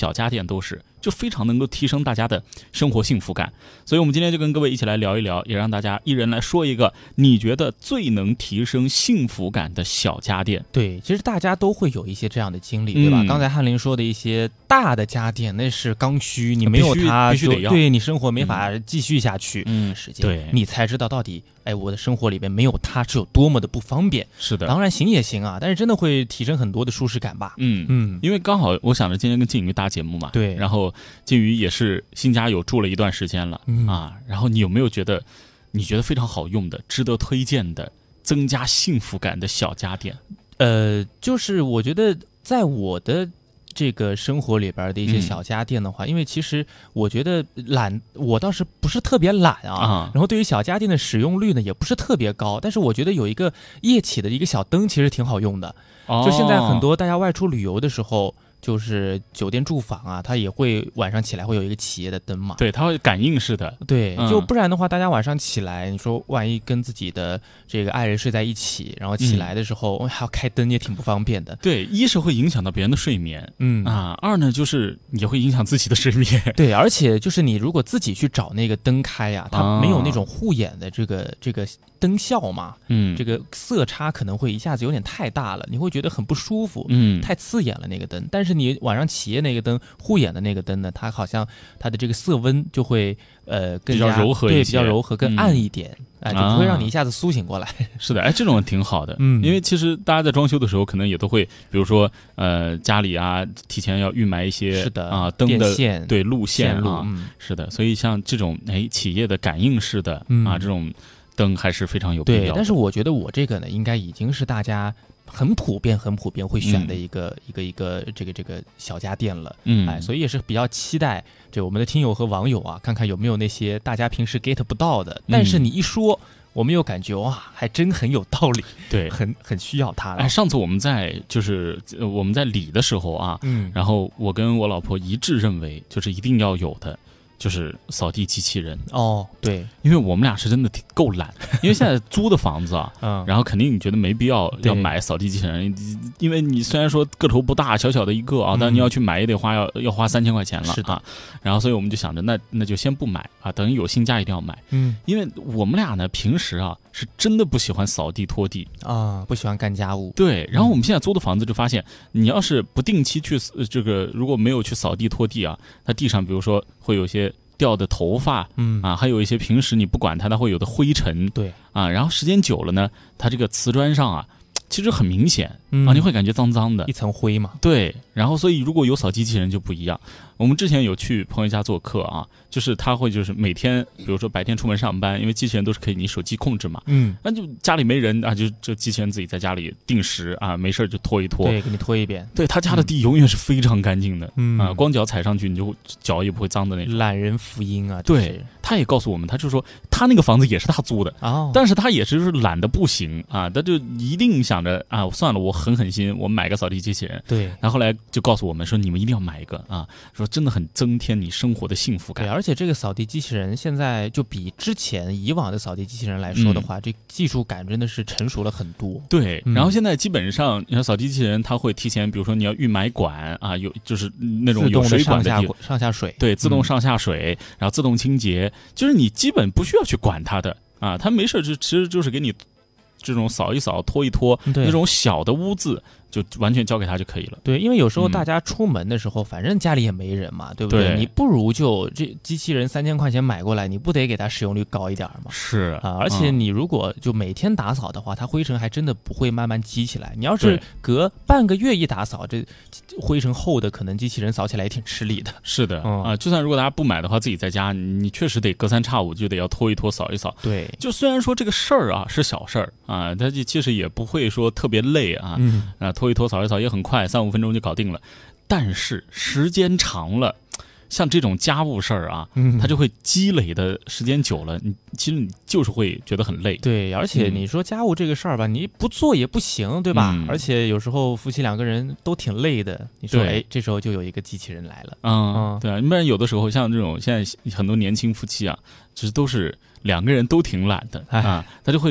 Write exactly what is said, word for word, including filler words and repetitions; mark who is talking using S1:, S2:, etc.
S1: 小家电都是，就非常能够提升大家的生活幸福感。所以我们今天就跟各位一起来聊一聊，也让大家一人来说一个你觉得最能提升幸福感的小家电。
S2: 对，其实大家都会有一些这样的经历，对吧？
S1: 嗯、
S2: 刚才翰林说的一些大的家电，那是刚需，你没有它
S1: 必须得要，
S2: 对你生活没法继续下去。
S1: 嗯，
S2: 时间，
S1: 对，
S2: 你才知道到底，哎，我的生活里面没有它是有多么的不方便。
S1: 是的，
S2: 当然行也行啊，但是真的会提升很多的舒适感吧。
S1: 嗯嗯，因为刚好我想着今天跟靖宇搭节目嘛，
S2: 对，
S1: 然后靖宇也是新家有住了一段时间了、嗯、啊，然后你有没有觉得你觉得非常好用的、值得推荐的、增加幸福感的小家电？
S2: 呃，就是我觉得在我的这个生活里边的一些小家电的话、嗯、因为其实我觉得懒，我倒是不是特别懒 啊, 啊然后对于小家电的使用率呢也不是特别高，但是我觉得有一个液起的一个小灯其实挺好用的、哦、就现在很多大家外出旅游的时候，就是酒店住房啊，它也会晚上起来会有一个企业的灯嘛，
S1: 对，它会感应式的，
S2: 对、嗯，就不然的话，大家晚上起来，你说万一跟自己的这个爱人睡在一起，然后起来的时候、嗯、还要开灯，也挺不方便的。
S1: 对，一是会影响到别人的睡眠，嗯啊，二呢就是也会影响自己的睡眠。
S2: 对，而且就是你如果自己去找那个灯开呀、啊，它没有那种护眼的这个、啊、这个灯效嘛，嗯，这个色差可能会一下子有点太大了，你会觉得很不舒服，嗯，太刺眼了那个灯，但是。你晚上企业那个灯护眼的那个灯呢，它好像它的这个色温就会呃更加
S1: 比较柔和一些，
S2: 对，比较柔和，更暗一点，哎、嗯，就不会让你一下子苏醒过来。
S1: 啊、是的，哎，这种挺好的，嗯，因为其实大家在装修的时候，可能也都会，比如说呃家里啊，提前要预埋一些
S2: 是的
S1: 啊灯的
S2: 电线
S1: 对路线
S2: 路
S1: 啊、
S2: 嗯，
S1: 是的，所以像这种哎企业的感应式的、
S2: 嗯、
S1: 啊这种灯还是非常有必要的。
S2: 对，但是我觉得我这个呢，应该已经是大家。很普遍、很普遍会选的一个、嗯、一个一个这个这个小家电了，嗯，哎，所以也是比较期待这我们的听友和网友啊，看看有没有那些大家平时 get 不到的，但是你一说，嗯、我们又感觉哇，还真很有道理，
S1: 对，
S2: 很很需要它了。
S1: 哎，上次我们在就是我们在理的时候啊，嗯，然后我跟我老婆一致认为，就是一定要有的。就是扫地机器人
S2: 哦，对，
S1: 因为我们俩是真的挺够懒，因为现在租的房子啊，嗯，然后肯定你觉得没必要要买扫地机器人，因为你虽然说个头不大，小小的一个啊，嗯、但你要去买也得花要要花三千块钱了，
S2: 是的、
S1: 啊。然后所以我们就想着，那那就先不买啊，等于有新家一定要买，
S2: 嗯，
S1: 因为我们俩呢平时啊是真的不喜欢扫地拖地
S2: 啊，不喜欢干家务，
S1: 对。然后我们现在租的房子就发现，你要是不定期去这个如果没有去扫地拖地啊，它地上比如说会有些。掉的头发，嗯啊，还有一些平时你不管它，它会有的灰尘，
S2: 对
S1: 啊，然后时间久了呢，它这个瓷砖上啊，其实很明显、嗯、啊，你会感觉脏脏的，
S2: 一层灰嘛。
S1: 对，然后所以如果有扫机器人就不一样。我们之前有去朋友家做客啊，就是他会就是每天，比如说白天出门上班，因为机器人都是可以你手机控制嘛，嗯，那就家里没人啊，就这机器人自己在家里定时啊，没事就拖一拖，
S2: 对，给你拖一遍。
S1: 对，他家的地永远是非常干净的，
S2: 嗯
S1: 啊，光脚踩上去你就脚也不会脏的那种。
S2: 懒人福音啊！
S1: 对，他也告诉我们，他就说他那个房子也是他租的，哦，但是他也是就是懒得不行啊，他就一定想着啊，算了，我狠狠心，我买个扫地机器人。
S2: 对，
S1: 然后后来就告诉我们说，你们一定要买一个啊，说真的很增添你生活的幸福感。
S2: 对，而且这个扫地机器人现在就比之前以往的扫地机器人来说的话，嗯、这技术感真的是成熟了很多。
S1: 对，嗯、然后现在基本上，你看扫地机器人，它会提前，比如说你要预买管啊，有就是那种有水管的地
S2: 方，上下水，
S1: 对，自动上下水，嗯、然后自动清洁，就是你基本不需要去管它的啊，它没事就其实就是给你这种扫一扫、拖一拖那种小的污渍。就完全交给他就可以了。
S2: 对，因为有时候大家出门的时候，嗯、反正家里也没人嘛，对不对？
S1: 对，
S2: 你不如就这机器人三千块钱买过来，你不得给它使用率高一点吗？
S1: 是
S2: 啊，而且你如果就每天打扫的话，它灰尘还真的不会慢慢积起来。你要是隔半个月一打扫，这灰尘厚的，可能机器人扫起来也挺吃力的。
S1: 是的、
S2: 嗯、
S1: 啊，就算如果大家不买的话，自己在家，你确实得隔三差五就得要拖一拖、扫一扫。
S2: 对，
S1: 就虽然说这个事儿啊是小事儿啊，它其实也不会说特别累啊，嗯、啊，拖一拖、扫一扫也很快，三五分钟就搞定了。但是时间长了，像这种家务事儿啊，嗯、它就会积累的时间久了，你其实你就是会觉得很累。
S2: 对，而且你说家务这个事儿吧，嗯、你不做也不行，对吧？嗯、而且有时候夫妻两个人都挺累的，你说哎，这时候就有一个机器人来了。
S1: 嗯，嗯对啊，不然有的时候像这种现在很多年轻夫妻啊，其实都是两个人都挺懒的啊，他就会